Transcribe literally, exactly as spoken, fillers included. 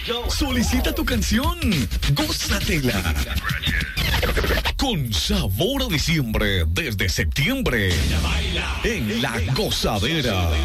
Solicita tu canción. Gózatela. Con sabor a diciembre desde septiembre. En La Gozadera.